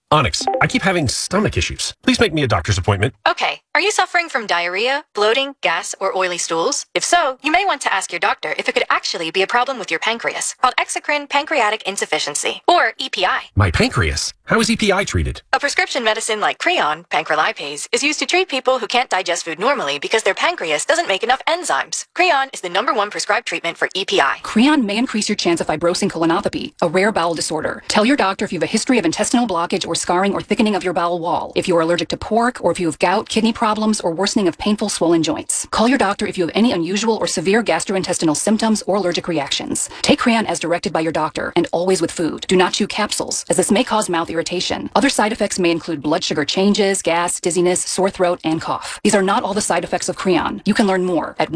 Onyx, I keep having stomach issues. Please make me a doctor's appointment. Okay. Are you suffering from diarrhea, bloating, gas, or oily stools? If so, you may want to ask your doctor if it could actually be a problem with your pancreas, called exocrine pancreatic insufficiency, or EPI. My pancreas? How is EPI treated? A prescription medicine like Creon, pancrelipase, is used to treat people who can't digest food normally because their pancreas doesn't make enough enzymes. Creon is the #1 prescribed treatment for EPI. Creon may increase your chance of fibrosing colonopathy, a rare bowel disorder. Tell your doctor if you have a history of intestinal blockage or scarring or thickening of your bowel wall, if you are allergic to pork, or if you have gout, kidney problems, or worsening of painful swollen joints. Call your doctor if you have any unusual or severe gastrointestinal symptoms or allergic reactions. Take Creon as directed by your doctor, and always with food. Do not chew capsules, as this may cause mouth irritation. Other side effects may include blood sugar changes, gas, dizziness, sore throat, and cough. These are not all the side effects of Creon. You can learn more at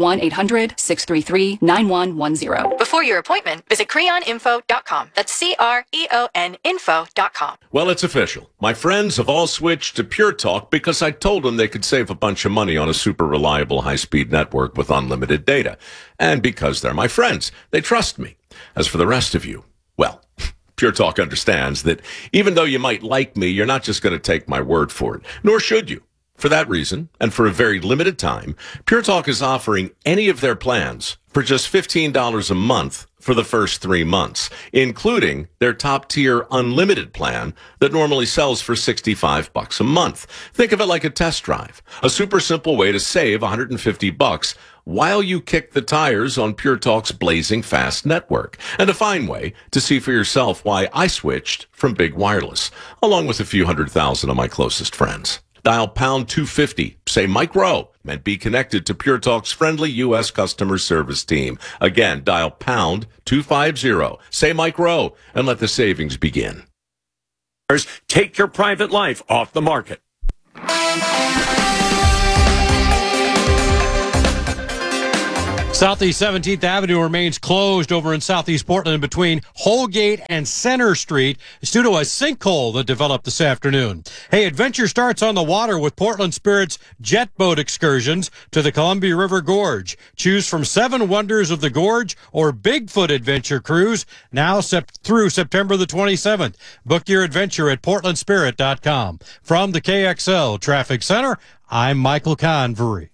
1-800-633-9110. Before your appointment, visit creoninfo.com. That's CREON info.com. Well, it's official. My friends have all switched to Pure Talk because I told them they could save a bunch of money on a super reliable high-speed network with unlimited data. And because they're my friends, they trust me. As for the rest of you, well, Pure Talk understands that even though you might like me, you're not just going to take my word for it, nor should you. For that reason, and for a very limited time, Pure Talk is offering any of their plans for just $15 a month for the first 3 months, including their top-tier unlimited plan that normally sells for $65 a month. Think of it like a test drive, a super simple way to save $150 while you kick the tires on Pure Talk's blazing fast network, and a fine way to see for yourself why I switched from Big Wireless, along with a few 100,000 of my closest friends. Dial pound 250, say Mike Rowe, and be connected to Pure Talk's friendly U.S. customer service team. Again, dial pound 250, say Mike Rowe, and let the savings begin. Take your private life off the market. Southeast 17th Avenue remains closed over in Southeast Portland between Holgate and Center Street. It's due to a sinkhole that developed this afternoon. Hey, adventure starts on the water with Portland Spirit's jet boat excursions to the Columbia River Gorge. Choose from 7 Wonders of the Gorge or Bigfoot Adventure Cruise now through September the 27th. Book your adventure at portlandspirit.com. From the KXL Traffic Center, I'm Michael Convery.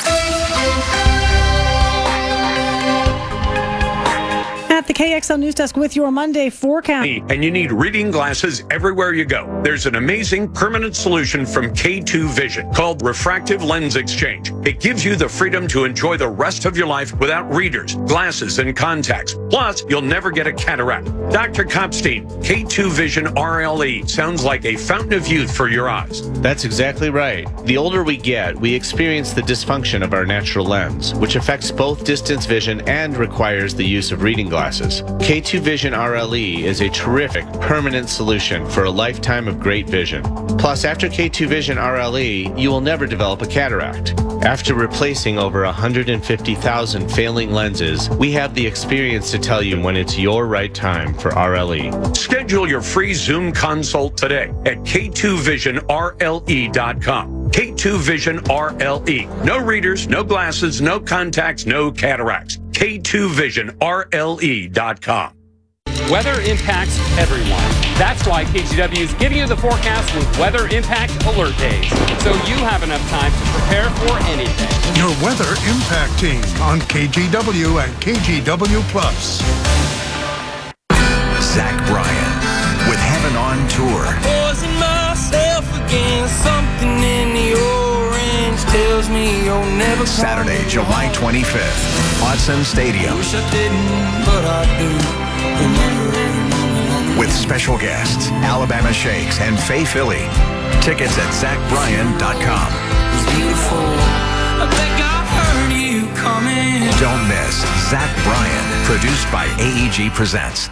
At the KXL News Desk with your Monday forecast. And you need reading glasses everywhere you go. There's an amazing permanent solution from K2 Vision called Refractive Lens Exchange. It gives you the freedom to enjoy the rest of your life without readers, glasses, and contacts. Plus, you'll never get a cataract. Dr. Kopstein, K2 Vision RLE sounds like a fountain of youth for your eyes. That's exactly right. The older we get, we experience the dysfunction of our natural lens, which affects both distance vision and requires the use of reading glasses. K2 Vision RLE is a terrific permanent solution for a lifetime of great vision. Plus, after K2 Vision RLE, you will never develop a cataract. After replacing over 150,000 failing lenses, we have the experience to tell you when it's your right time for RLE. Schedule your free Zoom consult today at K2VisionRLE.com. K2 Vision RLE. No readers, no glasses, no contacts, no cataracts. K2VisionRLE.com. Weather impacts everyone. That's why KGW is giving you the forecast with Weather Impact Alert Days, so you have enough time to prepare for anything. Your Weather Impact Team on KGW and KGW Plus. Zach Bryan with Heaven on Tour. Poison myself again, something in the orange tells me you'll never come. Saturday, July 25th, Autzen Stadium. Wish I didn't, but I do. With special guests, Alabama Shakes and Faye Philly. Tickets at ZachBryan.com. I think I heard you coming. Don't miss Zach Bryan, produced by AEG Presents.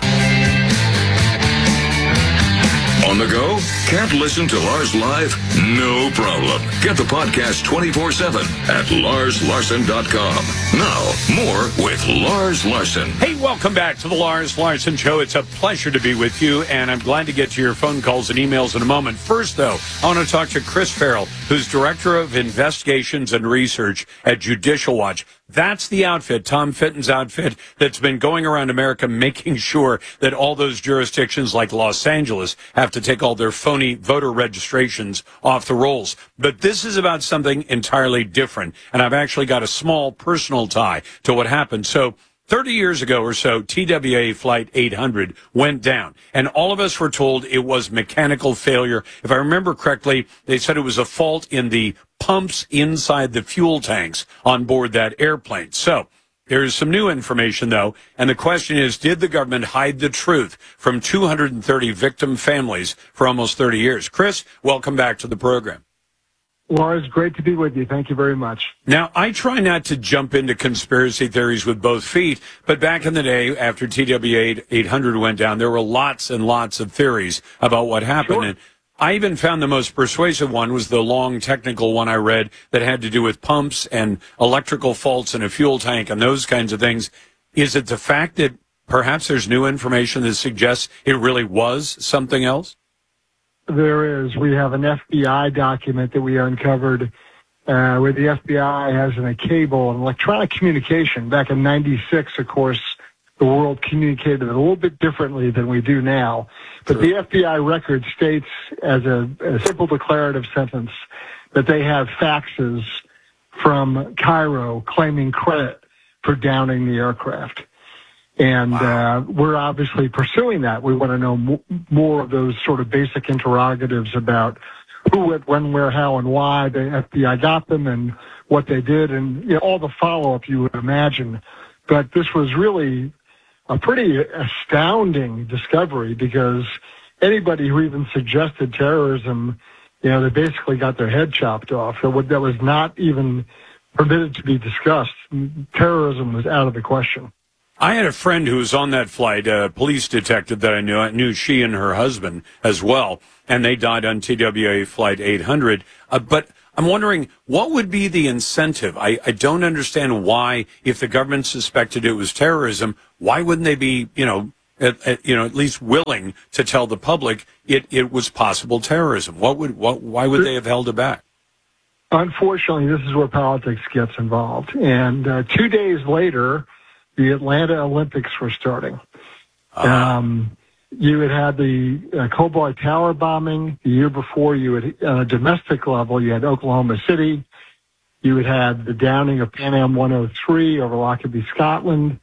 On the go? Can't listen to Lars live? No problem. Get the podcast 24/7 at LarsLarson.com. Now, more with Lars Larson. Hey, welcome back to the Lars Larson Show. It's a pleasure to be with you, and I'm glad to get to your phone calls and emails in a moment. First, though, I want to talk to Chris Farrell, who's Director of Investigations and Research at Judicial Watch. That's the outfit, Tom Fitton's outfit, that's been going around America making sure that all those jurisdictions like Los Angeles have to take all their phony voter registrations off the rolls. But this is about something entirely different, and I've actually got a small personal tie to what happened. So 30 years ago or so, TWA Flight 800 went down, and all of us were told it was mechanical failure. If I remember correctly, they said it was a fault in the pumps inside the fuel tanks on board that airplane. So there is some new information, though, and the question is, did the government hide the truth from 230 victim families for almost 30 years? Chris, welcome back to the program. Lars, great to be with you. Thank you very much. Now, I try not to jump into conspiracy theories with both feet, but back in the day, after TWA 800 went down, there were lots and lots of theories about what happened. Sure. And I even found the most persuasive one was the long technical one I read that had to do with pumps and electrical faults in a fuel tank and those kinds of things. Is it the fact that perhaps there's new information that suggests it really was something else? There is. We have an FBI document that we uncovered where the FBI has in a cable and electronic communication. Back in 96, of course, the world communicated a little bit differently than we do now. But the FBI record states as a simple declarative sentence that they have faxes from Cairo claiming credit for downing the aircraft. And we're obviously pursuing that. We want to know more of those sort of basic interrogatives about who, what, when, where, how, and why the FBI got them and what they did and all the follow-up you would imagine. But this was really a pretty astounding discovery because anybody who even suggested terrorism, they basically got their head chopped off. That was not even permitted to be discussed. Terrorism was out of the question. I had a friend who was on that flight, a police detective that I knew. I knew she and her husband as well, and they died on TWA Flight 800. But I'm wondering, what would be the incentive? I don't understand why, if the government suspected it was terrorism, why wouldn't they be, at least willing to tell the public it was possible terrorism? Why would they have held it back? Unfortunately, this is where politics gets involved. And 2 days later, the Atlanta Olympics were starting. You had the Cobalt Tower bombing. The year before, you had, on a domestic level, you had Oklahoma City. You had had the downing of Pan Am 103 over Lockerbie, Scotland.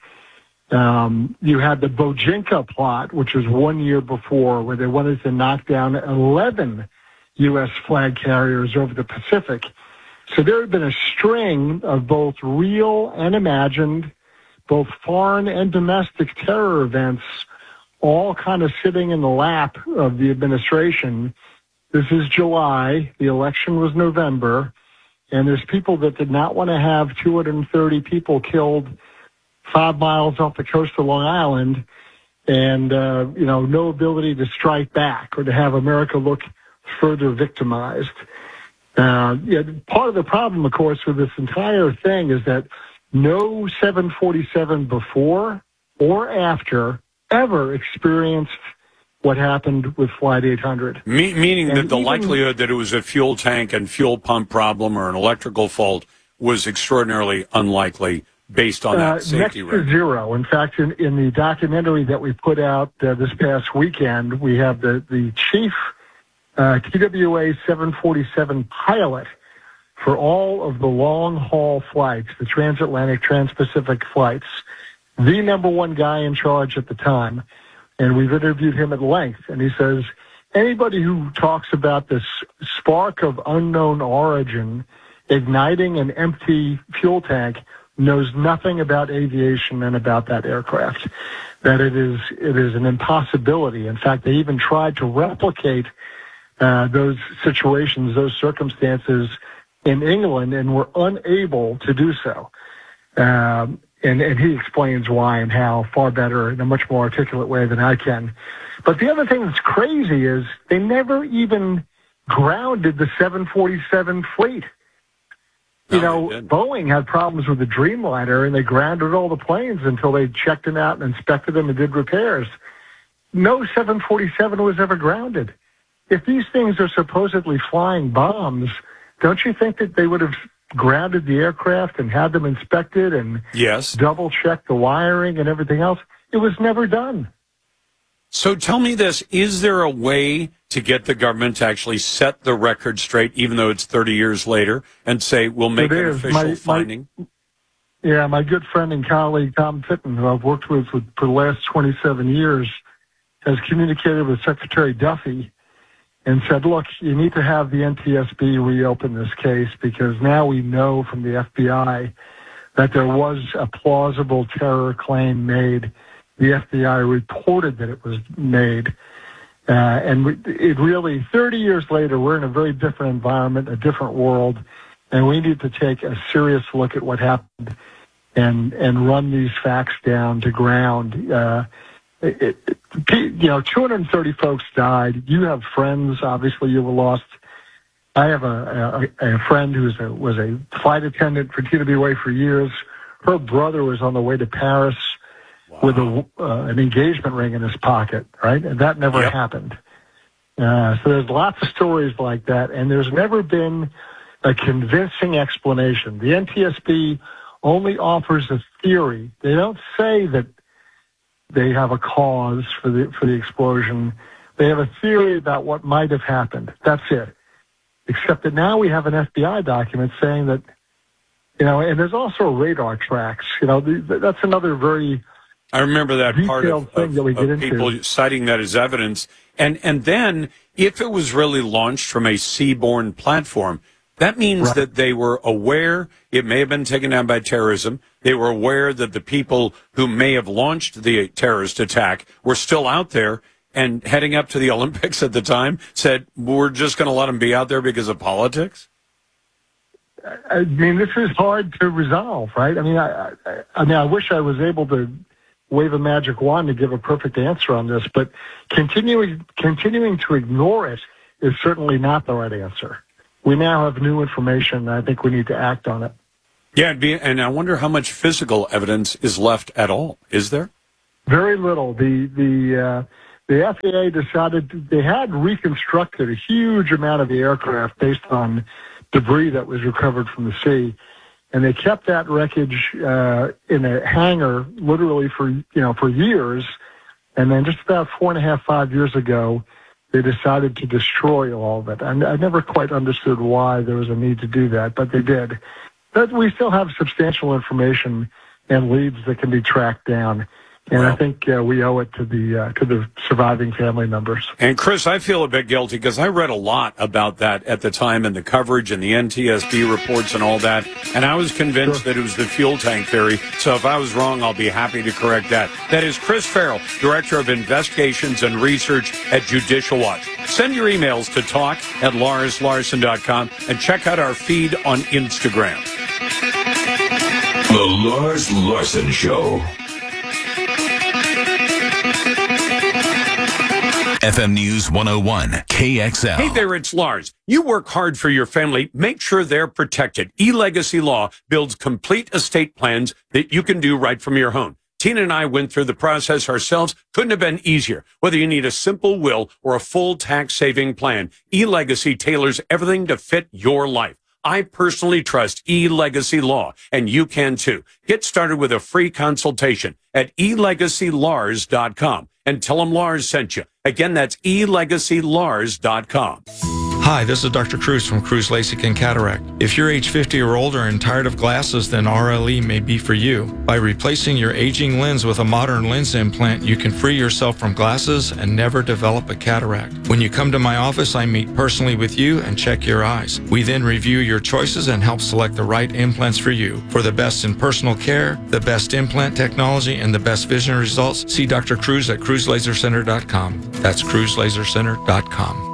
You had the Bojinka plot, which was 1 year before, where they wanted to knock down 11 U.S. flag carriers over the Pacific. So there had been a string of both real and imagined, both foreign and domestic terror events, all kind of sitting in the lap of the administration. This is July. The election was November. And there's people that did not want to have 230 people killed 5 miles off the coast of Long Island and, no ability to strike back or to have America look further victimized. Part of the problem, of course, with this entire thing is that no 747 before or after ever experienced what happened with Flight 800. Meaning that the likelihood that it was a fuel tank and fuel pump problem or an electrical fault was extraordinarily unlikely based on that safety record. Next to zero. In fact, in the documentary that we put out this past weekend, we have the chief TWA 747 pilot for all of the long-haul flights, the transatlantic, trans-Pacific flights, the number one guy in charge at the time. And we've interviewed him at length. And he says, anybody who talks about this spark of unknown origin igniting an empty fuel tank knows nothing about aviation and about that aircraft, that it is an impossibility. In fact, they even tried to replicate those situations, those circumstances in England and were unable to do so. And he explains why and how far better in a much more articulate way than I can. But the other thing that's crazy is they never even grounded the 747 fleet. Boeing had problems with the Dreamliner, and they grounded all the planes until they checked them out and inspected them and did repairs. No 747 was ever grounded. If these things are supposedly flying bombs, don't you think that they would have grounded the aircraft and had them inspected and double-checked the wiring and everything else. It was never done. So tell me this, is there a way to get the government to actually set the record straight, even though it's 30 years later, and say, we'll make an official finding? My good friend and colleague, Tom Fitton, who I've worked with for the last 27 years, has communicated with Secretary Duffy and said, look, you need to have the NTSB reopen this case because now we know from the FBI that there was a plausible terror claim made. The FBI reported that it was made. And it really, 30 years later, we're in a very different environment, a different world, and we need to take a serious look at what happened and run these facts down to ground. 230 folks died. You have friends, obviously, you were lost. I have a friend who was a flight attendant for TWA for years. Her brother was on the way to Paris with an engagement ring in his pocket, right? And that never happened. So there's lots of stories like that, and there's never been a convincing explanation. The NTSB only offers a theory. They don't say that they have a cause for the explosion. They have a theory about what might have happened. That's it. Except that now we have an FBI document saying that, and there's also radar tracks. That's another very I remember that part of people citing that as evidence. And then, if it was really launched from a seaborne platform, that means that they were aware it may have been taken down by terrorism. They were aware that the people who may have launched the terrorist attack were still out there and heading up to the Olympics at the time said, we're just going to let them be out there because of politics? I mean, this is hard to resolve, right? I wish I was able to wave a magic wand to give a perfect answer on this, but continuing to ignore it is certainly not the right answer. We now have new information, and I think we need to act on it. Yeah, and I wonder how much physical evidence is left at all. Is there? Very little. The FAA decided they had reconstructed a huge amount of the aircraft based on debris that was recovered from the sea, and they kept that wreckage in a hangar literally for years. And then just about 5 years ago, they decided to destroy all of it. And I never quite understood why there was a need to do that, but they did. But we still have substantial information and leads that can be tracked down. And I think we owe it to the surviving family members. And Chris, I feel a bit guilty because I read a lot about that at the time and the coverage and the NTSB reports and all that. And I was convinced that it was the fuel tank theory. So if I was wrong, I'll be happy to correct that. That is Chris Farrell, Director of Investigations and Research at Judicial Watch. Send your emails to talk@LarsLarson.com and check out our feed on Instagram. The Lars Larson Show. FM News 101, KXL. Hey there, it's Lars. You work hard for your family. Make sure they're protected. eLegacy Law builds complete estate plans that you can do right from your home. Tina and I went through the process ourselves. Couldn't have been easier. Whether you need a simple will or a full tax-saving plan, eLegacy tailors everything to fit your life. I personally trust eLegacy Law, and you can too. Get started with a free consultation at elegacylars.com and tell them Lars sent you. Again, that's elegacylars.com. Hi, this is Dr. Cruz from Cruz LASIK and Cataract. If you're age 50 or older and tired of glasses, then RLE may be for you. By replacing your aging lens with a modern lens implant, you can free yourself from glasses and never develop a cataract. When you come to my office, I meet personally with you and check your eyes. We then review your choices and help select the right implants for you. For the best in personal care, the best implant technology, and the best vision results, see Dr. Cruz at CruzLaserCenter.com. That's CruzLaserCenter.com.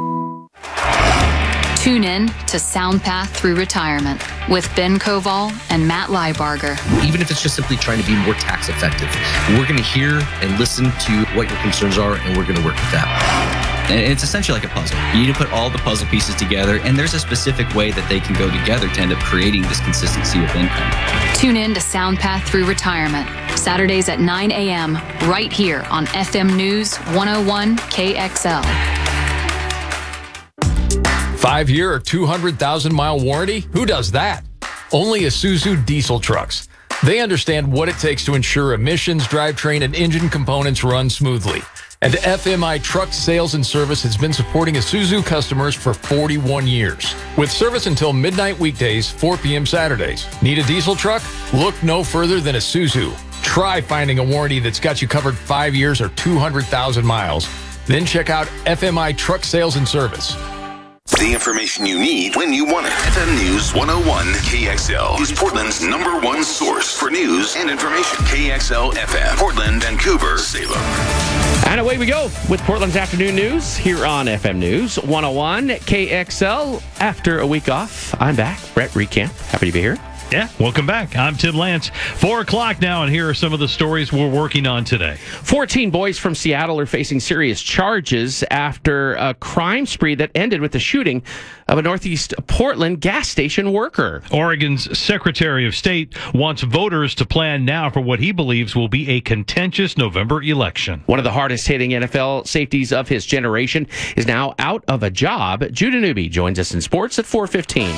Tune in to SoundPath Through Retirement with Ben Koval and Matt Liebarger. Even if it's just simply trying to be more tax effective, we're going to hear and listen to what your concerns are, and we're going to work with that. And it's essentially like a puzzle. You need to put all the puzzle pieces together, and there's a specific way that they can go together to end up creating this consistency of income. Tune in to SoundPath Through Retirement, Saturdays at 9 a.m., right here on FM News 101 KXL. 5-year or 200,000-mile warranty? Who does that? only Isuzu diesel trucks. They understand what it takes to ensure emissions, drivetrain, and engine components run smoothly. And FMI Truck Sales and Service has been supporting Isuzu customers for 41 years. With service until midnight weekdays, 4 p.m. Saturdays. Need a diesel truck? Look no further than Isuzu. Try finding a warranty that's got you covered 5 years or 200,000 miles. Then check out FMI Truck Sales and Service. The information you need when you want it. FM News 101 KXL is Portland's #1 source for news and information. KXL FM, Portland, Vancouver, Salem. And away we go with Portland's afternoon news here on FM News 101 KXL. After a week off, I'm back. Brett Recamp, happy to be here. Yeah, welcome back. I'm Tim Lance. 4 o'clock now, and here are some of the stories we're working on today. 14 boys from Seattle are facing serious charges after a crime spree that ended with the shooting of a Northeast Portland gas station worker. Oregon's Secretary of State wants voters to plan now for what he believes will be a contentious November election. One of the hardest-hitting NFL safeties of his generation is now out of a job. Judah Newby joins us in sports at 4:15.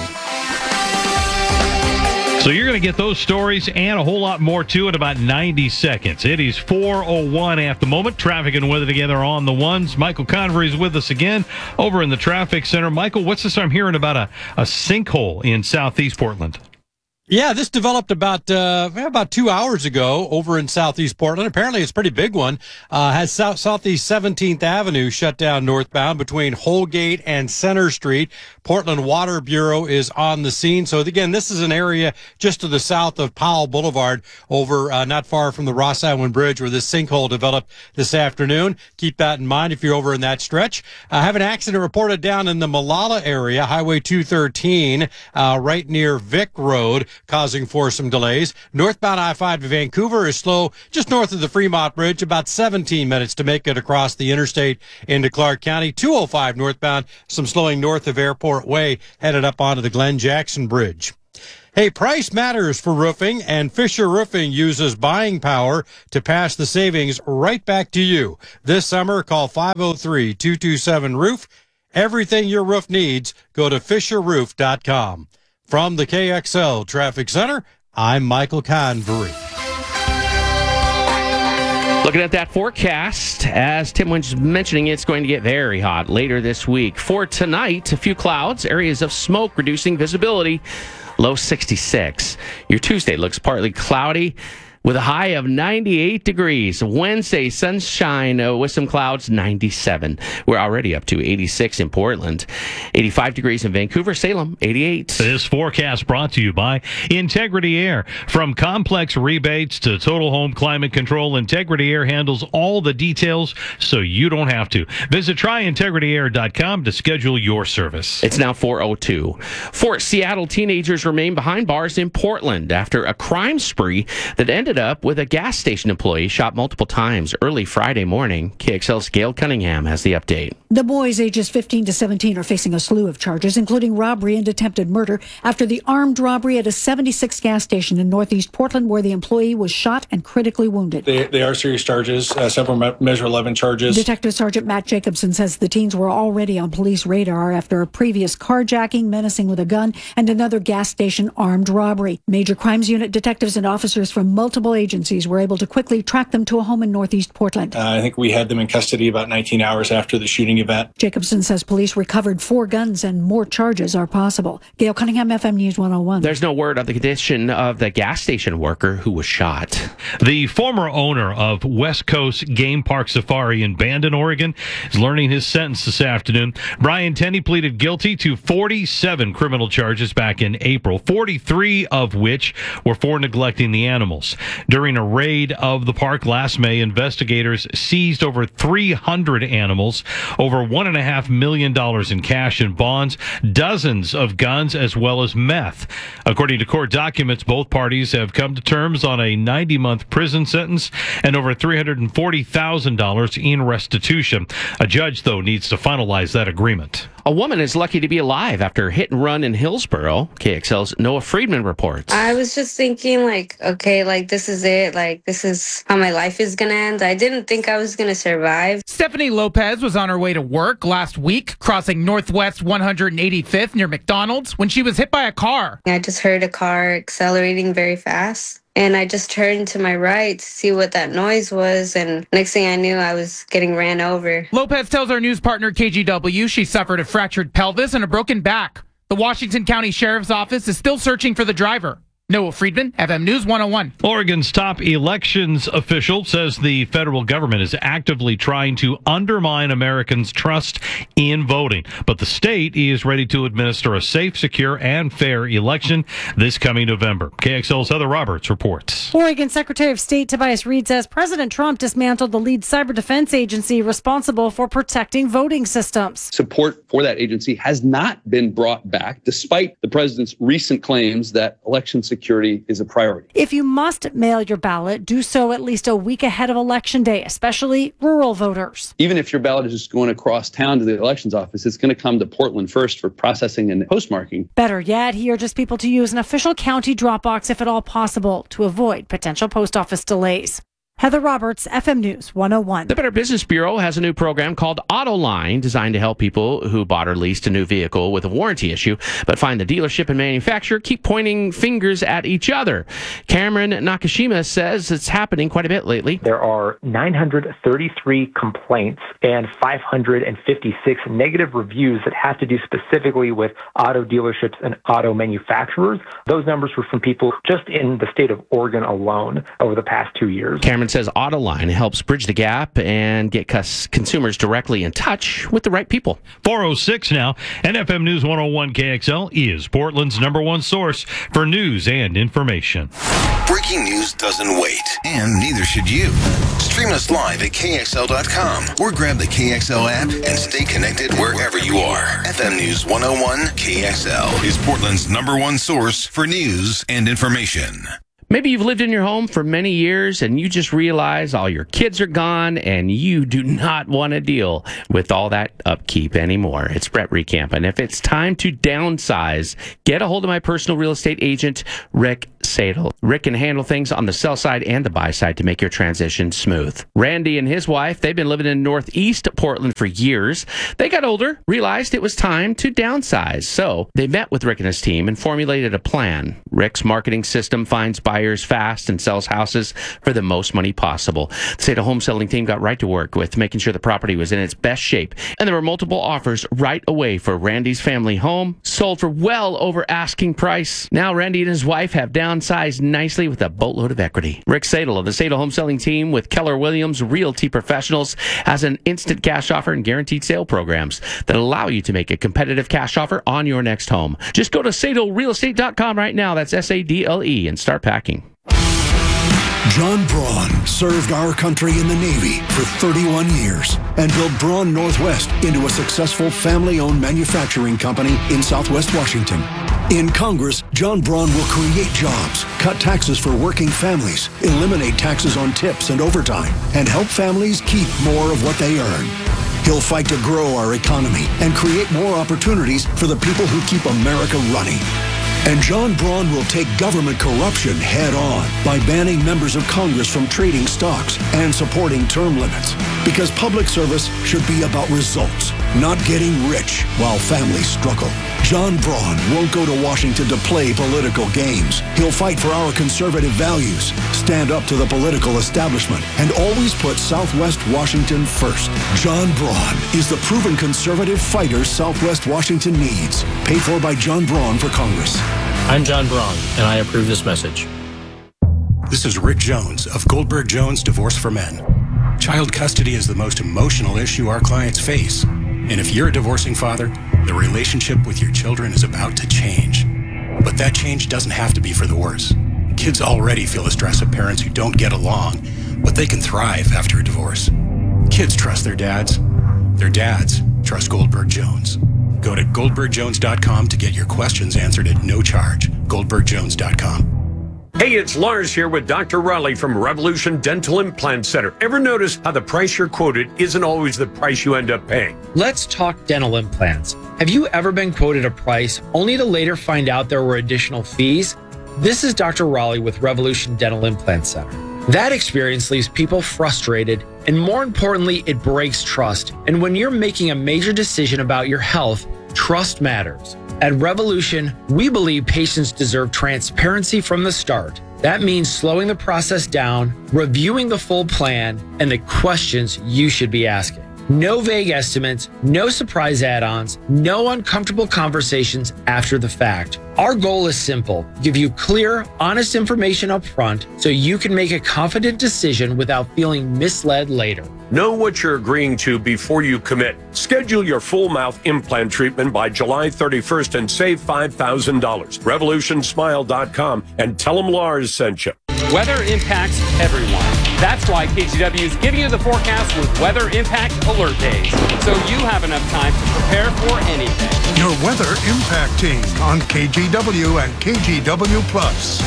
So you're going to get those stories and a whole lot more too in about 90 seconds. It is 4:01 at the moment. Traffic and weather together on the ones. Michael Convery is with us again over in the traffic center. Michael, what's this I'm hearing about a sinkhole in southeast Portland? Yeah, this developed about 2 hours ago over in southeast Portland. Apparently, it's a pretty big one. Has southeast 17th Avenue shut down northbound between Holgate and Center Street. Portland Water Bureau is on the scene. So again, this is an area just to the south of Powell Boulevard, over not far from the Ross Island Bridge, where this sinkhole developed this afternoon. Keep that in mind if you're over in that stretch. I have an accident reported down in the Malala area, Highway 213, right near Vic Road, causing for some delays. Northbound I-5 to Vancouver is slow just north of the Fremont Bridge, about 17 minutes to make it across the interstate into Clark County. 205 northbound, some slowing north of Airport Way, headed up onto the Glenn Jackson Bridge. Hey, price matters for roofing, and Fisher Roofing uses buying power to pass the savings right back to you. This summer, call 503-227-ROOF. Everything your roof needs, go to FisherRoof.com. From the KXL Traffic Center, I'm Michael Convery. Looking at that forecast, as Tim was mentioning, it's going to get very hot later this week. For tonight, a few clouds, areas of smoke reducing visibility, low 66. Your Tuesday looks partly cloudy with a high of 98 degrees. Wednesday, sunshine with some clouds, 97. We're already up to 86 in Portland. 85 degrees in Vancouver, Salem, 88. This forecast brought to you by Integrity Air. From complex rebates to total home climate control, Integrity Air handles all the details so you don't have to. Visit tryintegrityair.com to schedule your service. It's now 4:02. 4 Seattle teenagers remain behind bars in Portland after a crime spree that ended up with a gas station employee shot multiple times early Friday morning. KXL's Gail Cunningham has the update. The boys ages 15 to 17 are facing a slew of charges, including robbery and attempted murder, after the armed robbery at a 76 gas station in northeast Portland, where the employee was shot and critically wounded. They are serious charges, several Measure 11 charges. Detective Sergeant Matt Jacobson says the teens were already on police radar after a previous carjacking, menacing with a gun, and another gas station armed robbery. Major Crimes Unit detectives and officers from multiple agencies were able to quickly track them to a home in northeast Portland. I think we had them in custody about 19 hours after the shooting event. Jacobson says police recovered 4 guns and more charges are possible. Gail Cunningham, FM News 101. There's no word of the condition of the gas station worker who was shot. The former owner of West Coast Game Park Safari in Bandon, Oregon, is learning his sentence this afternoon. Brian Tenney pleaded guilty to 47 criminal charges back in April, 43 of which were for neglecting the animals. During a raid of the park last May, investigators seized over 300 animals, over $1.5 million in cash and bonds, dozens of guns, as well as meth. According to court documents, both parties have come to terms on a 90-month prison sentence and over $340,000 in restitution. A judge, though, needs to finalize that agreement. A woman is lucky to be alive after a hit and run in Hillsboro. KXL's Noah Friedman reports. I was just thinking, this is it. This is how my life is going to end. I didn't think I was going to survive. Stephanie Lopez was on her way to work last week, crossing Northwest 185th near McDonald's when she was hit by a car. I just heard a car accelerating very fast. And I just turned to my right to see what that noise was. And next thing I knew, I was getting ran over. Lopez tells our news partner KGW she suffered a fractured pelvis and a broken back. The Washington County Sheriff's Office is still searching for the driver. Noah Friedman, FM News 101. Oregon's top elections official says the federal government is actively trying to undermine Americans' trust in voting. But the state is ready to administer a safe, secure, and fair election this coming November. KXL's Heather Roberts reports. Oregon Secretary of State Tobias Reed says President Trump dismantled the lead cyber defense agency responsible for protecting voting systems. Support for that agency has not been brought back, despite the president's recent claims that election security is a priority. If you must mail your ballot, do so at least a week ahead of Election Day, especially rural voters. Even if your ballot is just going across town to the elections office, it's going to come to Portland first for processing and postmarking. Better yet, he urges people to use an official county drop box if at all possible to avoid potential post office delays. Heather Roberts, FM News 101. The Better Business Bureau has a new program called AutoLine, designed to help people who bought or leased a new vehicle with a warranty issue, but find the dealership and manufacturer keep pointing fingers at each other. Cameron Nakashima says it's happening quite a bit lately. There are 933 complaints and 556 negative reviews that have to do specifically with auto dealerships and auto manufacturers. Those numbers were from people just in the state of Oregon alone over the past 2 years. Cameron says AutoLine helps bridge the gap and get consumers directly in touch with the right people. 4:06 now, and FM News 101 KXL is Portland's #1 source for news and information. Breaking news doesn't wait, and neither should you. Stream us live at KXL.com or grab the KXL app and stay connected wherever you are. FM News 101 KXL is Portland's #1 source for news and information. Maybe you've lived in your home for many years and you just realize all your kids are gone and you do not want to deal with all that upkeep anymore. It's Brett Recamp, and if it's time to downsize, get a hold of my personal real estate agent, Rick Sadel. Rick can handle things on the sell side and the buy side to make your transition smooth. Randy and his wife, they've been living in Northeast Portland for years. They got older, realized it was time to downsize. So they met with Rick and his team and formulated a plan. Rick's marketing system finds buyers fast and sells houses for the most money possible. The Sadel home selling team got right to work with making sure the property was in its best shape. And there were multiple offers right away for Randy's family home, sold for well over asking price. Now Randy and his wife have downsized nicely with a boatload of equity. Rick Sadel of the Sadel home selling team with Keller Williams Realty Professionals has an instant cash offer and guaranteed sale programs that allow you to make a competitive cash offer on your next home. Just go to SadelRealEstate.com right now. That's SADLE and start packing. John Braun served our country in the Navy for 31 years and built Braun Northwest into a successful family-owned manufacturing company in Southwest Washington. In Congress, John Braun will create jobs, cut taxes for working families, eliminate taxes on tips and overtime, and help families keep more of what they earn. He'll fight to grow our economy and create more opportunities for the people who keep America running. And John Braun will take government corruption head on by banning members of Congress from trading stocks and supporting term limits. Because public service should be about results, not getting rich while families struggle. John Braun won't go to Washington to play political games. He'll fight for our conservative values, stand up to the political establishment, and always put Southwest Washington first. John Braun is the proven conservative fighter Southwest Washington needs. Paid for by John Braun for Congress. I'm John Braun, and I approve this message. This is Rick Jones of Goldberg Jones Divorce for Men. Child custody is the most emotional issue our clients face. And if you're a divorcing father, the relationship with your children is about to change. But that change doesn't have to be for the worse. Kids already feel the stress of parents who don't get along, but they can thrive after a divorce. Kids trust their dads. Their dads trust Goldberg Jones. Go to GoldbergJones.com to get your questions answered at no charge. GoldbergJones.com. Hey, it's Lars here with Dr. Raleigh from Revolution Dental Implant Center. Ever notice how the price you're quoted isn't always the price you end up paying? Let's talk dental implants. Have you ever been quoted a price only to later find out there were additional fees? This is Dr. Raleigh with Revolution Dental Implant Center. That experience leaves people frustrated, and more importantly, it breaks trust. And when you're making a major decision about your health, trust matters. At Revolution, we believe patients deserve transparency from the start. That means slowing the process down, reviewing the full plan, and the questions you should be asking. No vague estimates, no surprise add-ons, no uncomfortable conversations after the fact. Our goal is simple: give you clear, honest information up front so you can make a confident decision without feeling misled later. Know what you're agreeing to before you commit. Schedule your full mouth implant treatment by July 31st and save $5,000. RevolutionSmile.com and tell them Lars sent you. Weather impacts everyone. That's why KGW is giving you the forecast with Weather Impact Alert Days, so you have enough time to prepare for anything. Your Weather Impact Team on KGW and KGW Plus.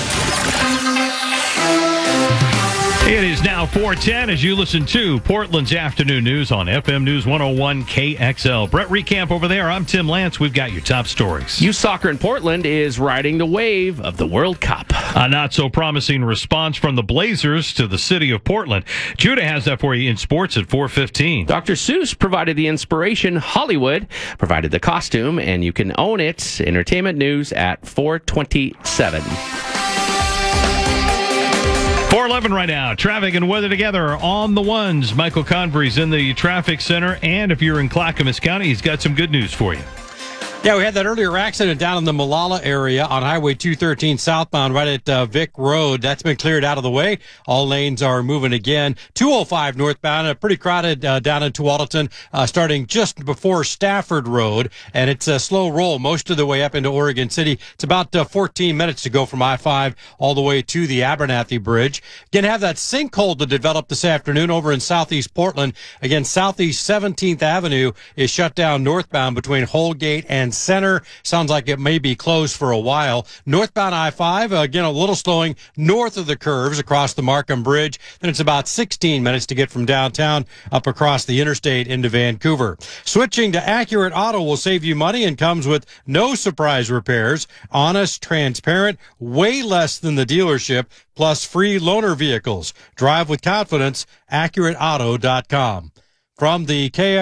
It is now 4:10 as you listen to Portland's Afternoon News on FM News 101 KXL. Brett Recamp over there. I'm Tim Lance. We've got your top stories. Youth soccer in Portland is riding the wave of the World Cup. A not so promising response from the Blazers to the city of Portland. Judah has that for you in sports at 4:15. Dr. Seuss provided the inspiration. Hollywood provided the costume, and you can own it. Entertainment news at 4:27. 4:11 right now. Traffic and weather together on the ones. Michael Convery's in the traffic center, and if you're in Clackamas County, he's got some good news for you. Yeah, we had that earlier accident down in the Molalla area on Highway 213 southbound right at Vic Road. That's been cleared out of the way. All lanes are moving again. 205 northbound, pretty crowded down in Tualatin, starting just before Stafford Road. And it's a slow roll most of the way up into Oregon City. It's about 14 minutes to go from I-5 all the way to the Abernathy Bridge. Again, have that sinkhole to develop this afternoon over in southeast Portland. Again, southeast 17th Avenue is shut down northbound between Holgate and Center. Sounds like it may be closed for a while. Northbound I-5, again, a little slowing north of the curves across the Markham Bridge. Then it's about 16 minutes to get from downtown up across the interstate into Vancouver. Switching to Accurate Auto will save you money and comes with no surprise repairs. Honest, transparent, way less than the dealership, plus free loaner vehicles. Drive with confidence. AccurateAuto.com. From the